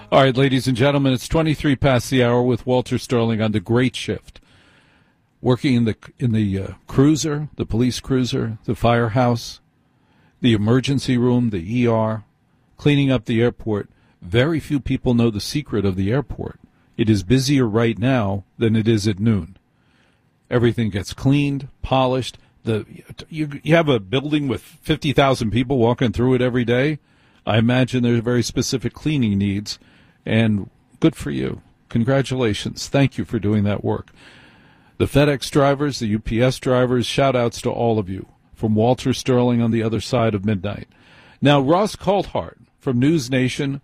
All right, ladies and gentlemen, it's 23 past the hour with Walter Sterling on the Great Shift, working in the cruiser, the police cruiser, the firehouse, the emergency room, the ER, cleaning up the airport. Very few people know the secret of the airport. It is busier right now than it is at noon. Everything gets cleaned, polished. You have a building with 50,000 people walking through it every day. I imagine there's very specific cleaning needs, and good for you. Congratulations. Thank you for doing that work. The FedEx drivers, the UPS drivers, shout-outs to all of you from Walter Sterling on the other side of midnight. Now, Ross Coulthart from News Nation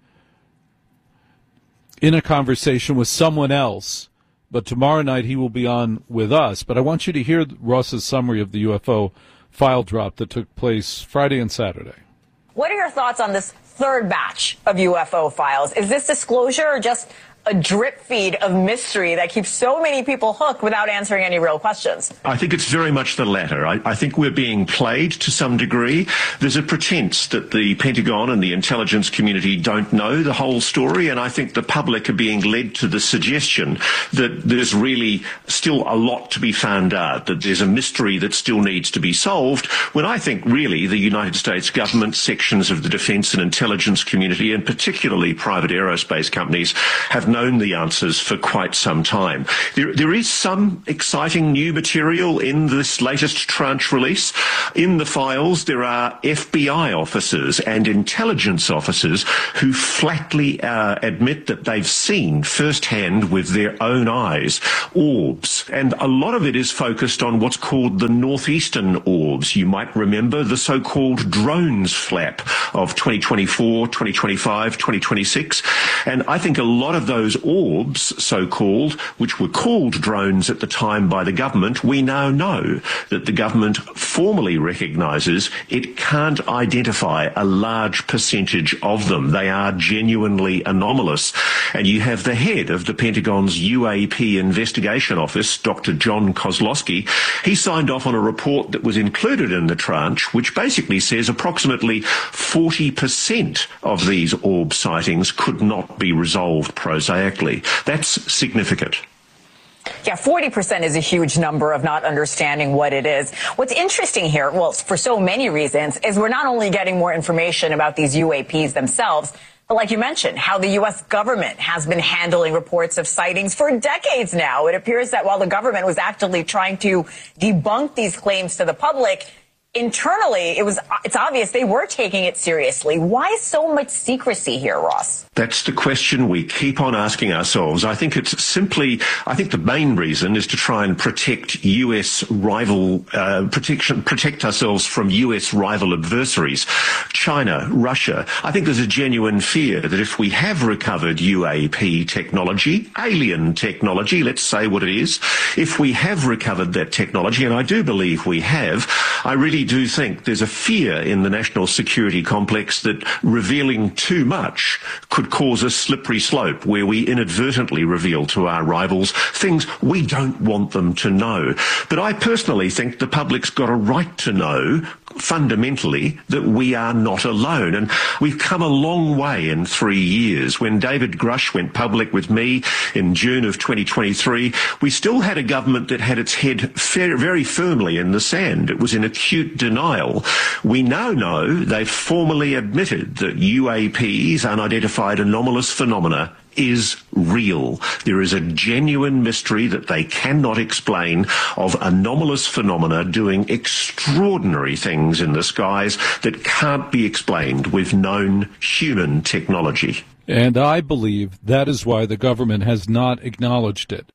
in a conversation with someone else, but tomorrow night he will be on with us. But I want you to hear Ross's summary of the UFO file drop that took place Friday and Saturday. What are your thoughts on this third batch of UFO files? Is this disclosure or just a drip feed of mystery that keeps so many people hooked without answering any real questions? I think it's very much the latter. I think we're being played to some degree. There's a pretense that the Pentagon and the intelligence community don't know the whole story, and I think the public are being led to the suggestion that there's really still a lot to be found out, that there's a mystery that still needs to be solved, when I think really the United States government, sections of the defence and intelligence community, and particularly private aerospace companies, have known the answers for quite some time. There is some exciting new material in this latest tranche release. In the files, there are FBI officers and intelligence officers who flatly admit that they've seen firsthand with their own eyes orbs. And a lot of it is focused on what's called the northeastern orbs. You might remember the so-called drones flap of 2024, 2025, 2026. And I think a lot of those orbs, so-called, which were called drones at the time by the government, we now know that the government formally recognises it can't identify a large percentage of them. They are genuinely anomalous. And you have the head of the Pentagon's UAP investigation office, Dr. John Kozlowski. He signed off on a report that was included in the tranche, which basically says approximately 40% of these orb sightings could not be resolved prosaically. That's significant. Yeah, 40% is a huge number of not understanding what it is. What's interesting here, well, for so many reasons, is we're not only getting more information about these UAPs themselves, but like you mentioned, how the U.S. government has been handling reports of sightings for decades now. It appears that while the government was actively trying to debunk these claims to the public, internally, it's obvious they were taking it seriously. Why so much secrecy here, Ross? That's the question we keep on asking ourselves. I think the main reason is to try and protect U.S. rival, protect ourselves from U.S. rival adversaries, China, Russia. I think there's a genuine fear that if we have recovered UAP technology, alien technology, let's say what it is, if we have recovered that technology, and I do believe we have, I really do think there's a fear in the national security complex that revealing too much could cause a slippery slope where we inadvertently reveal to our rivals things we don't want them to know. But I personally think the public's got a right to know, fundamentally, that we are not alone. And we've come a long way in 3 years. When David Grush went public with me in June of 2023, we still had a government that had its head very firmly in the sand. It was in acute denial. We now know they've formally admitted that UAPs, unidentified anomalous phenomena, is real. There is a genuine mystery that they cannot explain of anomalous phenomena doing extraordinary things in the skies that can't be explained with known human technology. And I believe that is why the government has not acknowledged it.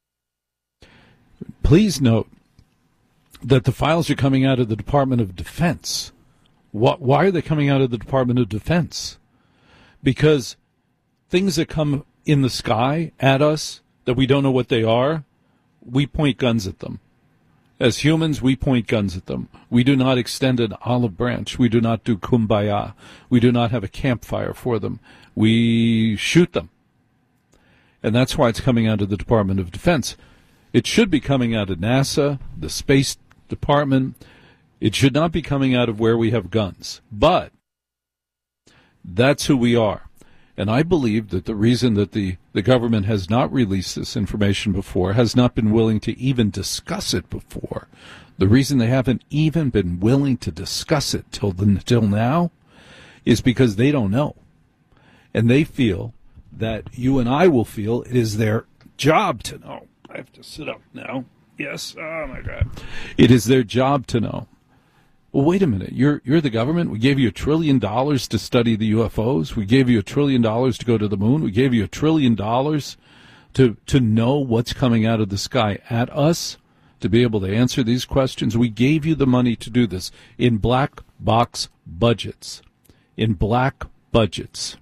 Please note that the files are coming out of the Department of Defense. Why are they coming out of the Department of Defense? Because things that come in the sky at us that we don't know what they are, we point guns at them. As humans, we point guns at them. We do not extend an olive branch. We do not do kumbaya. We do not have a campfire for them. We shoot them. And that's why it's coming out of the Department of Defense. It should be coming out of NASA, the Space Department. It should not be coming out of where we have guns. But that's who we are. And I believe that the reason that the government has not released this information before, has not been willing to even discuss it before, the reason they haven't even been willing to discuss it till now is because they don't know. And they feel that you and I will feel it is their job to know. I have to sit up now. Yes. Oh, my God. It is their job to know. Well, wait a minute. You're the government. We gave you $1 trillion to study the UFOs. We gave you $1 trillion to go to the moon. We gave you $1 trillion to know what's coming out of the sky at us, to be able to answer these questions. We gave you the money to do this in black box budgets. In black budgets.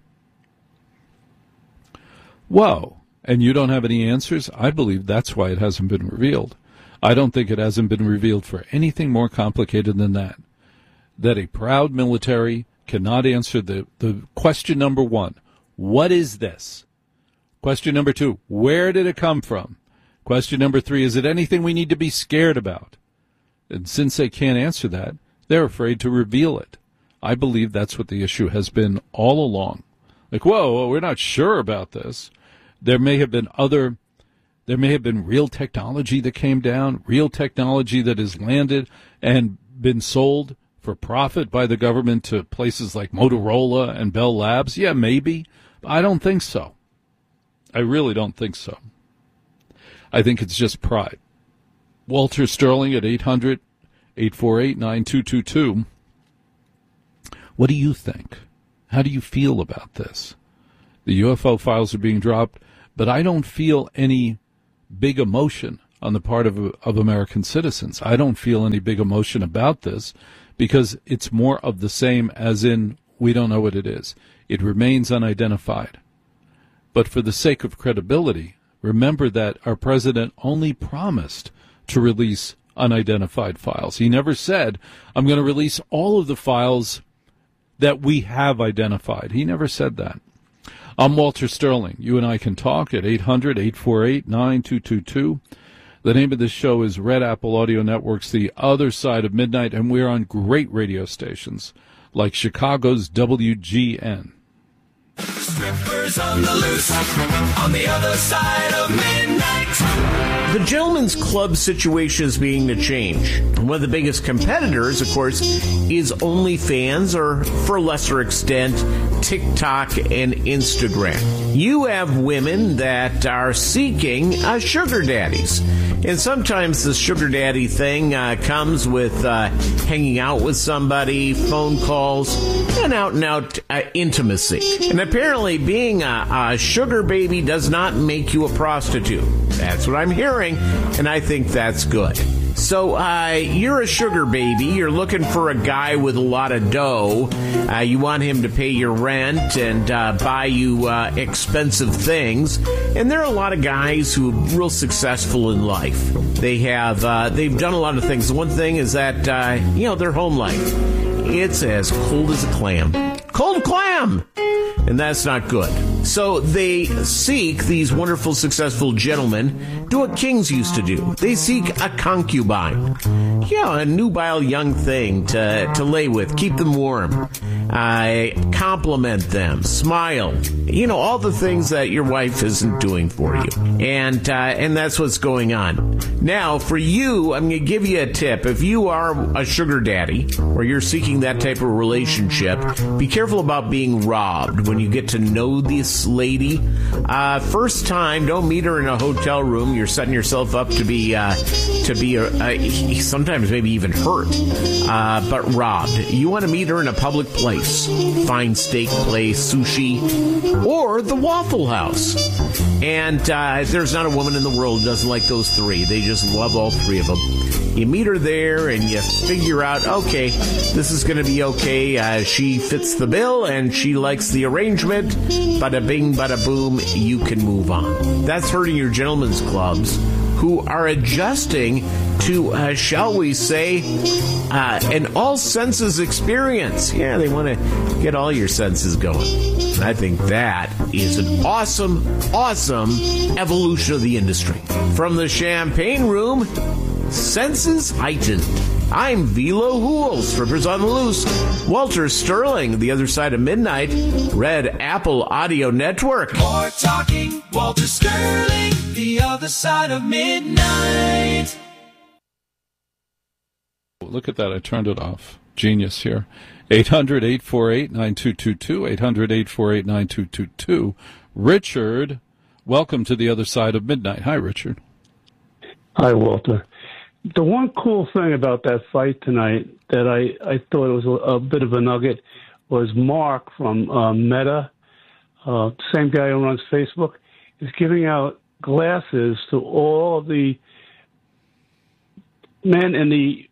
Whoa. And you don't have any answers? I believe that's why it hasn't been revealed. I don't think it hasn't been revealed for anything more complicated than that. That a proud military cannot answer the question number one, what is this? Question number two, where did it come from? Question number three, is it anything we need to be scared about? And since they can't answer that, they're afraid to reveal it. I believe that's what the issue has been all along. Like, whoa, we're not sure about this. There may have been real technology that came down, real technology that has landed and been sold for profit by the government to places like Motorola and Bell Labs. Yeah, maybe. I don't think so. I really don't think so. I think it's just pride. Walter Sterling at 800-848-9222. What do you think? How do you feel about this? The UFO files are being dropped, but I don't feel any big emotion on the part of American citizens. I don't feel any big emotion about this because it's more of the same, as in we don't know what it is. It remains unidentified. But for the sake of credibility, remember that our president only promised to release unidentified files. He never said, I'm going to release all of the files that we have identified. He never said that. I'm Walter Sterling. You and I can talk at 800-848-9222. The name of this show is Red Apple Audio Network's The Other Side of Midnight, and we're on great radio stations like Chicago's WGN. Strippers on the loose, on the other side of midnight. The Gentlemen's Club situation is beginning to change. One of the biggest competitors, of course, is OnlyFans, or for a lesser extent, TikTok and Instagram. You have women that are seeking sugar daddies. And sometimes the sugar daddy thing comes with hanging out with somebody, phone calls, and out intimacy. And apparently being a sugar baby does not make you a prostitute. That's what I'm hearing, and I think that's good. So you're a sugar baby. You're looking for a guy with a lot of dough. You want him to pay your rent and buy you expensive things. And there are a lot of guys who are real successful in life. They've done a lot of things. The one thing is that their home life, it's as cold as a clam. Cold clam! And that's not good. So they seek, these wonderful, successful gentlemen, do what kings used to do. They seek a concubine. Yeah, a nubile young thing to lay with, keep them warm, compliment them, smile. All the things that your wife isn't doing for you. And that's what's going on. Now, for you, I'm going to give you a tip. If you are a sugar daddy, or you're seeking that type of relationship, be careful about being robbed when you get to know this lady. First time, don't meet her in a hotel room. You're setting yourself up to be sometimes maybe even hurt, but robbed. You want to meet her in a public place, fine steak place, sushi, or the Waffle House. And there's not a woman in the world who doesn't like those three. They just love all three of them. You meet her there and you figure out, okay, this is going to be okay. She fits the bill and she likes the arrangement. Bada bing, bada boom, you can move on. That's hurting your gentlemen's clubs who are adjusting to, shall we say, an all senses experience. Yeah, they want to get all your senses going. And I think that is an awesome, awesome evolution of the industry. From the champagne room, senses heightened. I'm Velo Hool, Strippers on the Loose. Walter Sterling, The Other Side of Midnight, Red Apple Audio Network. More talking, Walter Sterling, The Other Side of Midnight. Look at that. I turned it off. Genius here. 800-848-9222. 800-848-9222. Richard, welcome to The Other Side of Midnight. Hi, Richard. Hi, Walter. The one cool thing about that fight tonight that I thought was a bit of a nugget was Mark from Meta, same guy who runs Facebook, is giving out glasses to all the men in the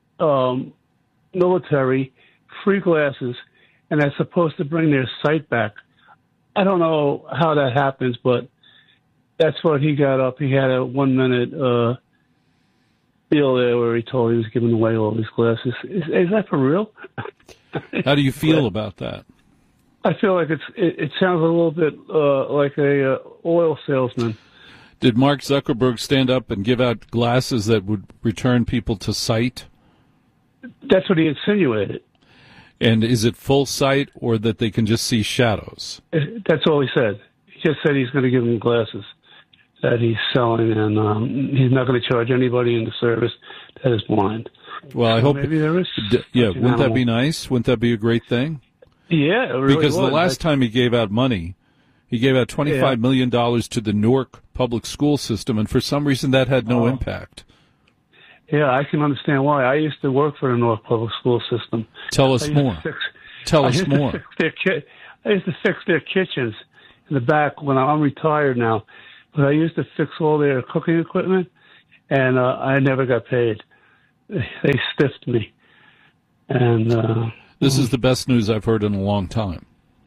military, free glasses, and they're supposed to bring their sight back. I don't know how that happens, but that's what he got up. He had a 1 minute deal there where he told he was giving away all his glasses. Is that for real? How do you feel about that? I feel like it sounds a little bit like a oil salesman. Did Mark Zuckerberg stand up and give out glasses that would return people to sight? That's what he insinuated. And is it full sight or that they can just see shadows? That's all he said. He just said he's going to give them glasses that he's selling, and he's not going to charge anybody in the service that is blind. Well, I hope maybe there is. Wouldn't that be nice? Wouldn't that be a great thing? Yeah, it really because would. The last time he gave out money, he gave out $25 million to the Newark public school system, and for some reason that had no impact. Yeah, I can understand why. I used to work for the Newark public school system. Tell us more. Tell us more. I used to fix their kitchens in the back when I'm retired now. But I used to fix all their cooking equipment, and I never got paid. They stiffed me. And this is the best news I've heard in a long time.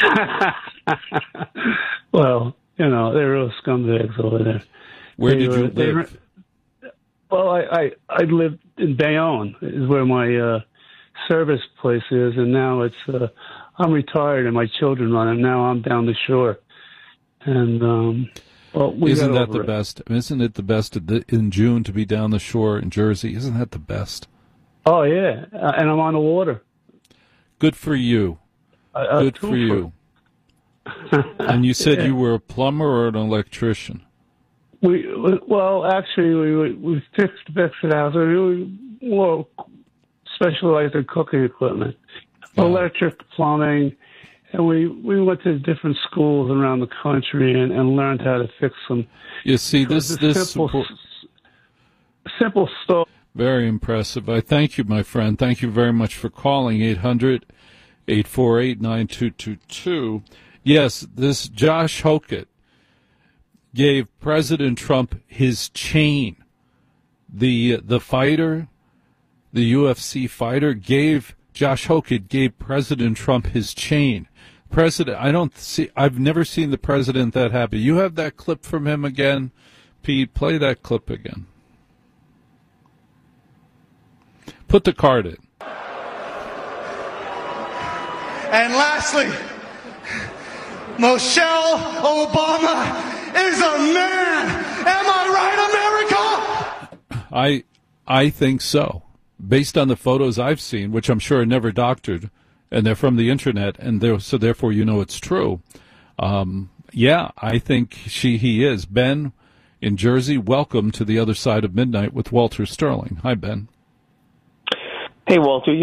Well, they're real scumbags over there. Where did you live? Well, I lived in Bayonne, is where my service place is, and now it's I'm retired and my children run it. Now I'm down the shore, and isn't that the best? Isn't it the best in June to be down the shore in Jersey? Isn't that the best? Oh yeah, and I'm on the water. Good for you. Good for you. And you said you were a plumber or an electrician? We fixed Bedford House. We more specialized in cooking equipment, electric, plumbing, and we went to different schools around the country and learned how to fix them. You see, this simple stuff. Very impressive. I thank you, my friend. Thank you very much for calling 800-848-9222. Yes, this Josh Hokett gave President Trump his chain. The fighter, the UFC fighter, Josh Hokett gave President Trump his chain. I've never seen the president that happy. You have that clip from him again? Pete, play that clip again. Put the card in. And lastly, Michelle Obama is a man. Am I right, America? I think so. Based on the photos I've seen, which I'm sure are never doctored, and they're from the internet, and so therefore it's true. Yeah, I think he is. Ben in Jersey, welcome to The Other Side of Midnight with Walter Sterling. Hi, Ben. Hey, Walter.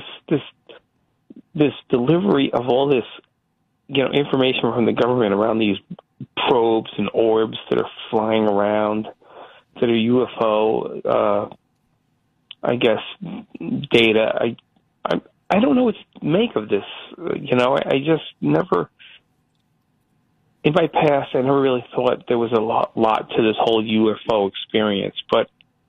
This delivery of all this, information from the government around these probes and orbs that are flying around, that are UFO, data. I don't know what to make of this. I just never, in my past, I never really thought there was a lot to this whole UFO experience, but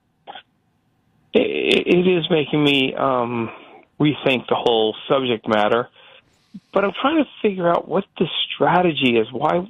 it is making me rethink the whole subject matter. But I'm trying to figure out what the strategy is. Why?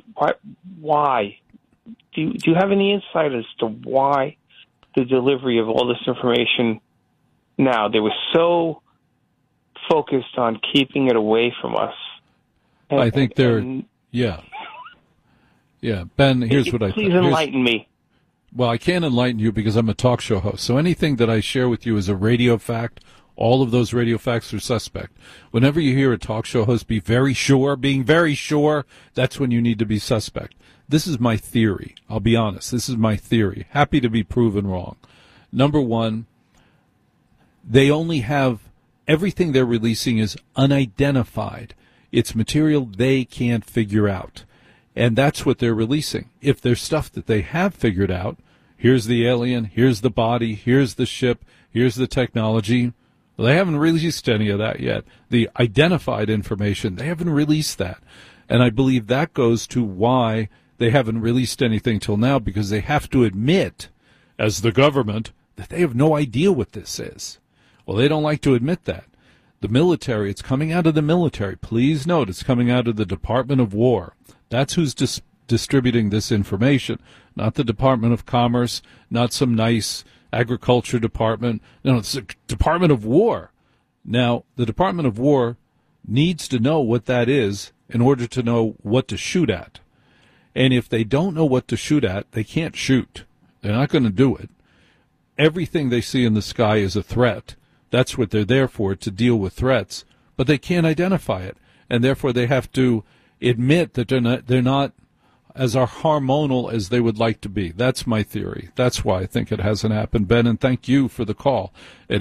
Do you have any insight as to why the delivery of all this information now? They were so focused on keeping it away from us. I think they're, yeah. Ben, here's what I think. Please enlighten me. Well, I can't enlighten you because I'm a talk show host. So anything that I share with you is a radio fact. All of those radio facts are suspect. Whenever you hear a talk show host being very sure, that's when you need to be suspect. This is my theory. I'll be honest. This is my theory. Happy to be proven wrong. Number one, they only have everything they're releasing is unidentified. It's material they can't figure out. And that's what they're releasing. If there's stuff that they have figured out, here's the alien, here's the body, here's the ship, here's the technology. Well, they haven't released any of that yet. The identified information, they haven't released that. And I believe that goes to why they haven't released anything till now, because they have to admit, as the government, that they have no idea what this is. Well, they don't like to admit that. The military, it's coming out of the military. Please note, it's coming out of the Department of War. That's who's distributing this information, not the Department of Commerce, not some nice agriculture department. No, it's the Department of War. Now, the Department of War needs to know what that is in order to know what to shoot at. And if they don't know what to shoot at, they can't shoot. They're not going to do it. Everything they see in the sky is a threat. That's what they're there for, to deal with threats. But they can't identify it. And therefore they have to admit that they're not as hormonal as they would like to be. That's my theory. That's why I think it hasn't happened, Ben, and thank you for the call at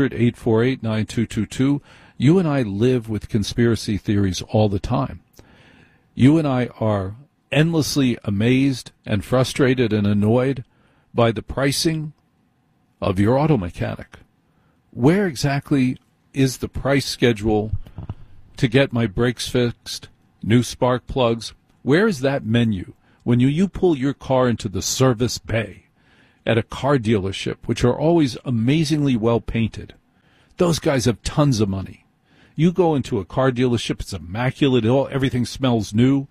800-848-9222. You and I live with conspiracy theories all the time. You and I are endlessly amazed and frustrated and annoyed by the pricing of your auto mechanic. Where exactly is the price schedule to get my brakes fixed, new spark plugs? Where is that menu when you pull your car into the service bay at a car dealership, which are always amazingly well painted? Those guys have tons of money. You go into a car dealership, it's immaculate, everything smells new.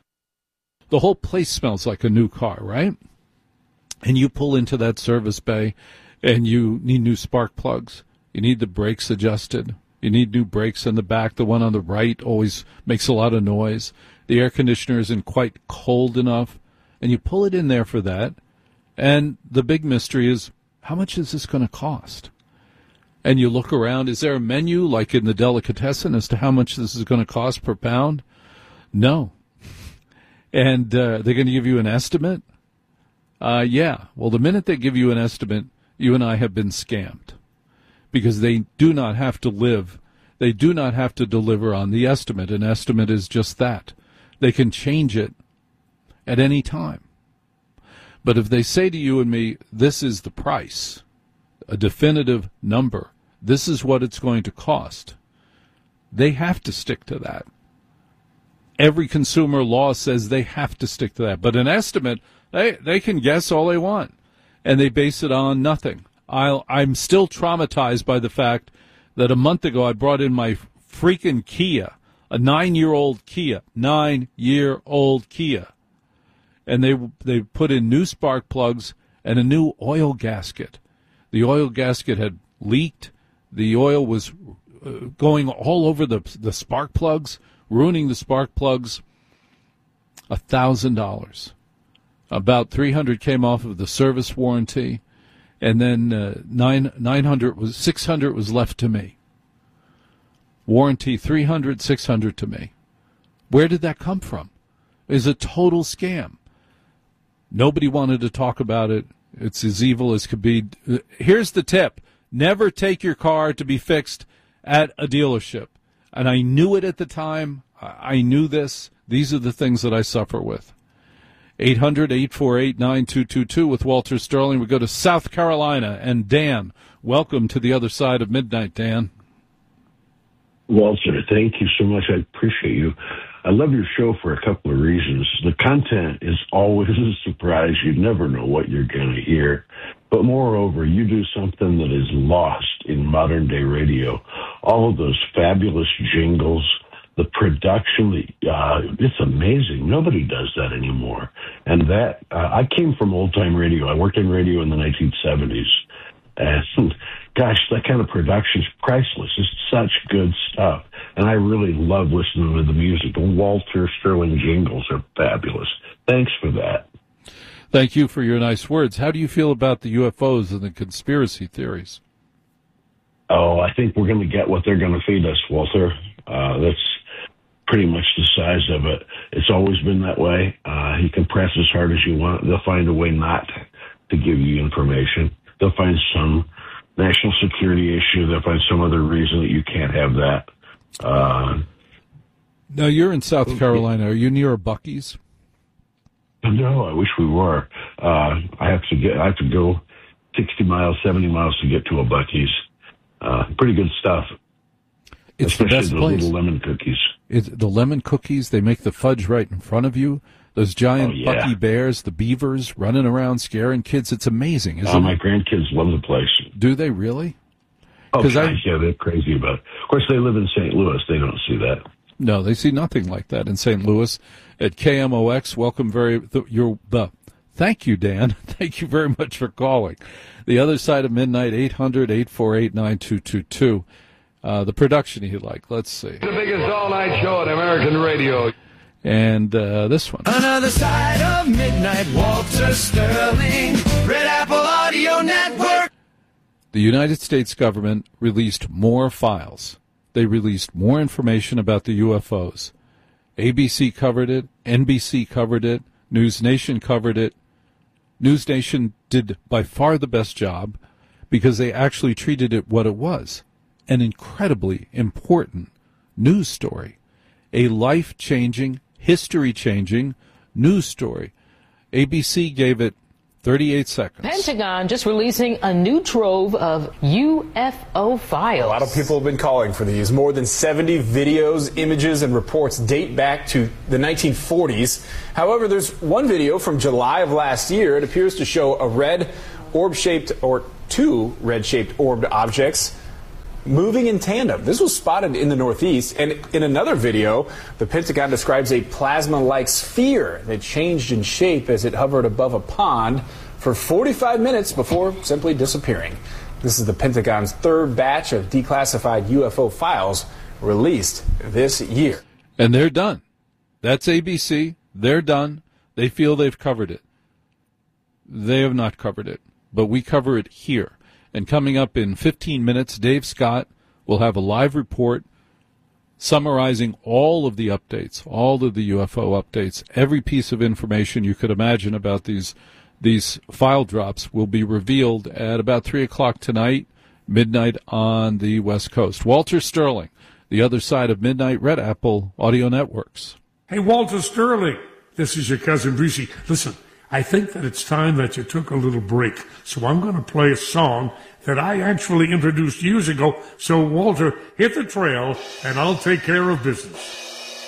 The whole place smells like a new car, right? And you pull into that service bay and you need new spark plugs. You need the brakes adjusted. You need new brakes in the back. The one on the right always makes a lot of noise. The air conditioner isn't quite cold enough. And you pull it in there for that. And the big mystery is, how much is this going to cost? And you look around. Is there a menu like in the delicatessen as to how much this is going to cost per pound? No. And they're going to give you an estimate? Yeah. Well, the minute they give you an estimate, you and I have been scammed. Because they do not have to they do not have to deliver on the estimate. An estimate is just that. They can change it at any time. But if they say to you and me, this is the price, a definitive number, this is what it's going to cost, they have to stick to that. Every consumer law says they have to stick to that. But an estimate, they can guess all they want, and they base it on nothing. I'm still traumatized by the fact that a month ago I brought in my freaking Kia, a 9-year-old Kia, 9-year-old Kia. And they put in new spark plugs and a new oil gasket. The oil gasket had leaked. The oil was going all over the spark plugs, ruining the spark plugs. $1,000. About $300 came off of the service warranty. And then $600 was left to me. Warranty $300, $600 to me. Where did that come from? It's a total scam. Nobody wanted to talk about it. It's as evil as could be. Here's the tip. Never take your car to be fixed at a dealership. And I knew it at the time. I knew this. These are the things that I suffer with. 800-848-9222 with Walter Sterling. We go to South Carolina. And Dan, welcome to the other side of midnight, Dan. Walter, thank you so much. I appreciate you. I love your show for a couple of reasons. The content is always a surprise. You never know what you're going to hear. But moreover, you do something that is lost in modern-day radio. All of those fabulous jingles, the production, it's amazing. Nobody does that anymore. And that, I came from old-time radio. I worked in radio in the 1970s. And gosh, that kind of production is priceless. It's such good stuff. And I really love listening to the music. The Walter Sterling jingles are fabulous. Thanks for that. Thank you for your nice words. How do you feel about the UFOs and the conspiracy theories? Oh, I think we're going to get what they're going to feed us, Walter. That's pretty much the size of it. It's always been that way. You can press as hard as you want. They'll find a way not to give you information. They'll find some national security issue. They'll find some other reason that you can't have that. Now, you're in South Carolina. Are you near a Buc-ee's? No, I wish we were. I have to go 60 miles, 70 miles to get to a Buc-ee's. Pretty good stuff. It's especially the best the place. Little lemon cookies. The lemon cookies, they make the fudge right in front of you. Those giant yeah. Buc-ee bears, the beavers running around scaring kids. It's amazing, isn't it? My grandkids love the place. Do they really? Oh, gosh, yeah, they're crazy about it. Of course, they live in St. Louis. They don't see that. No, they see nothing like that in St. Louis. At KMOX, welcome thank you, Dan. Thank you very much for calling. The Other Side of Midnight, 800-848-9222. The production you like, let's see. The biggest all-night show on American radio. And this one. Another Side of Midnight, Walter Sterling, Red Apple Audio Network. The United States government released more files. They released more information about the UFOs. ABC covered it. NBC covered it. News Nation covered it. News Nation did by far the best job because they actually treated it what it was, an incredibly important news story, a life-changing, history-changing news story. ABC gave it 38 seconds. Pentagon just releasing a new trove of UFO files. A lot of people have been calling for these. More than 70 videos, images, and reports date back to the 1940s. However, there's one video from July of last year. It appears to show a red orb-shaped, or two red-shaped orbed objects moving in tandem. This was spotted in the Northeast, and in another video, the Pentagon describes a plasma-like sphere that changed in shape as it hovered above a pond for 45 minutes before simply disappearing. This is the Pentagon's third batch of declassified UFO files released this year. And they're done. That's ABC. They're done. They feel they've covered it. They have not covered it, but we cover it here. And coming up in 15 minutes, Dave Scott will have a live report summarizing all of the updates, all of the UFO updates. Every piece of information you could imagine about these file drops will be revealed at about 3 o'clock tonight, midnight on the West Coast. Walter Sterling, The Other Side of Midnight, Red Apple Audio Networks. Hey, Walter Sterling, this is your cousin Brucey. Listen, I think that it's time that you took a little break, so I'm going to play a song that I actually introduced years ago. So, Walter, hit the trail, and I'll take care of business.